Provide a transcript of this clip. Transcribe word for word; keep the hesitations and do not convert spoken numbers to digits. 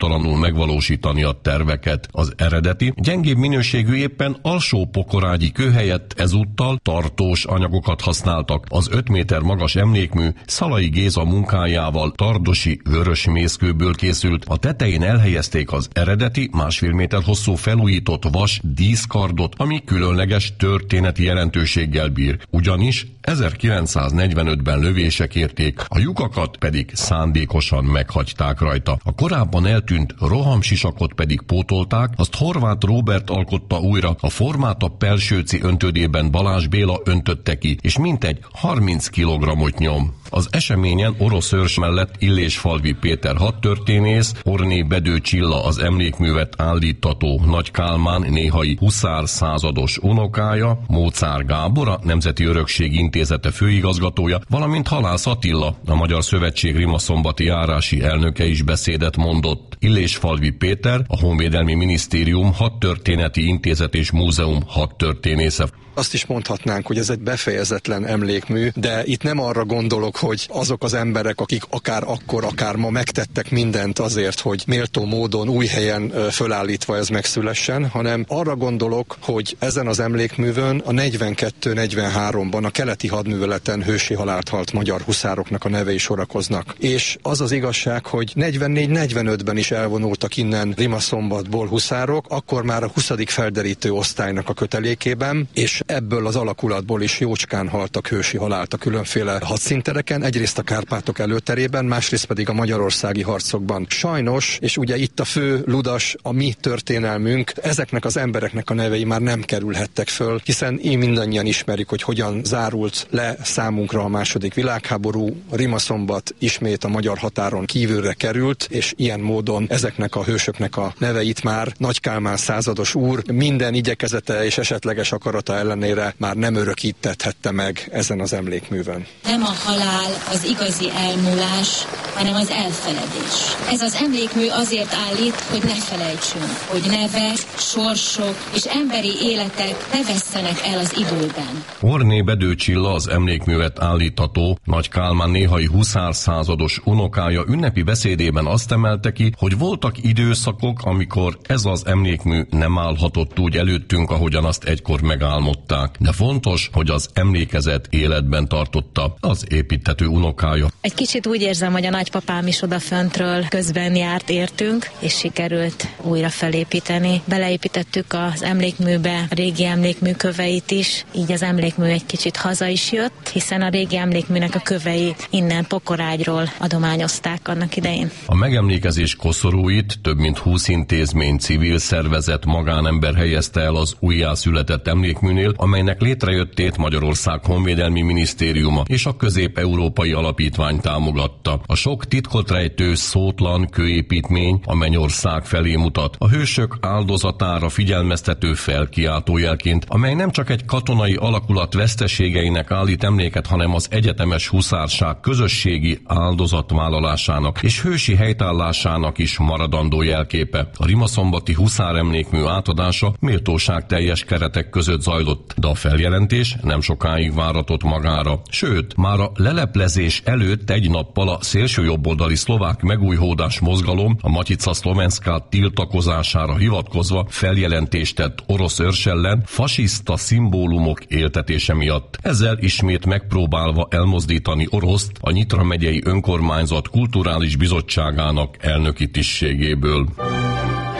maradtalanul megvalósítani a terveket. Az eredeti, gyengébb minőségű éppen alsó pokorágyi kő helyett ezúttal tartós anyagokat használtak. Az öt méter magas emlékmű Szalai Géza munkájával tardosi vörös mészkőből készült. A tetején elhelyezték az eredeti, másfél méter hosszú felújított vas díszkardot, ami különleges történeti jelentőséggel bír. Ugyanis ezerkilencszáznegyvenötben lövések érték, a lyukakat pedig szándékosan meghagyták rajta. A korábban eltűnt rohamsisakot pedig pótolták, azt Horváth Róbert alkotta újra, a formát a Pelsőci öntődében Balázs Béla öntötte ki, és mintegy harminc kilogrammot nyom. Az eseményen orosz őrs mellett Illésfalvi Péter hadtörténész, Horné Bedő Csilla az emlékművet állítató Nagy Kálmán néhai huszár százados unokája, Móczár Gábor, a Nemzeti Örökség Intézete főigazgatója, valamint Halász Attila, a Magyar Szövetség Rimaszombati járási elnöke is beszédet mondott. Illésfalvi Péter, a Honvédelmi Minisztérium Hadtörténeti Intézet és Múzeum hadtörténésze. Azt is mondhatnánk, hogy ez egy befejezetlen emlékmű, de itt nem arra gondolok, hogy azok az emberek, akik akár akkor, akár ma megtettek mindent azért, hogy méltó módon új helyen fölállítva ez megszülessen, hanem arra gondolok, hogy ezen az emlékművön a negyvenkettő negyvenháromban a keleti hadműveleten hősi halált halt magyar huszároknak a nevei sorakoznak. És az az igazság, hogy negyvennégy negyvenötben is elvonultak innen Rimaszombatból huszárok, akkor már a huszadik felderítő osztálynak a kötelékében, és ebből az alakulatból is jócskán haltak hősi halált a különféle hadszíntereken, egyrészt a Kárpátok előterében, másrészt pedig a magyarországi harcokban. Sajnos, és ugye itt a fő ludas, a mi történelmünk, ezeknek az embereknek a nevei már nem kerülhettek föl, hiszen így mindannyian ismerik, hogy hogyan zárult le számunkra a második világháború, Rimaszombat ismét a magyar határon kívülre került, és ilyen módon ezeknek a hősöknek a neveit már Nagy Kálmán százados úr minden igyekezete és esetleges akarata ellenére már nem örökítethette meg ezen az emlékművön. Nem a halál az igazi elmúlás, hanem az elfeledés. Ez az emlékmű azért állít, hogy ne felejtsünk, hogy nevek, sorsok és emberi életek ne vesszenek el az időben. Horné Bedő Csilla, az emlékművet állítható Nagy Kálmán néhai huszár százados unokája ünnepi beszédében azt emelte ki, hogy voltak időszakok, amikor ez az emlékmű nem állhatott úgy előttünk, ahogyan azt egykor megálmodták. De fontos, hogy az emlékezet életben tartotta az építtető unokája. Egy kicsit úgy érzem, hogy a nagypapám is odaföntről közben járt értünk, és sikerült újra felépíteni. Beleépítettük az emlékműbe a régi emlékmű köveit is, így az emlékmű egy kicsit haza is jött, hiszen a régi emlékműnek a kövei innen Pokorágyról adományozták annak idején. A megemlékezés koszorúit több mint húsz intézmény, civil szervezet, magánember helyezte el az újjászületett emlékműnél, amelynek létrejöttét Magyarország Honvédelmi Minisztériuma és a Közép-Európai Alapítvány támogatta. A sok titkot rejtő szótlan kőépítmény a mennyország felé mutat, a hősök áldozatára figyelmeztető felkiáltójelként, amely nem csak egy katonai alakulat veszteségeinek állít emléket, hanem az egyetemes huszárság közösségi áldozatvállalásának és hősi helytállásának is maradandó jelképe. A rimaszombati huszár emlékmű átadása méltóságteljes keretek között zajlott, de a feljelentés nem sokáig váratott magára. Sőt, már a leleplezés előtt egy nappal a szélsőjobboldali szlovák megújhódás mozgalom a Matica Szlovenszká tiltakozására hivatkozva feljelentést tett orosz őrs ellen fasiszta szimbólumok éltetése miatt. Ezzel ismét megpróbálva elmozdítani Oroszt a Nyitra megyei önkormányzat kulturális bizottságának elnöki tisztségéből.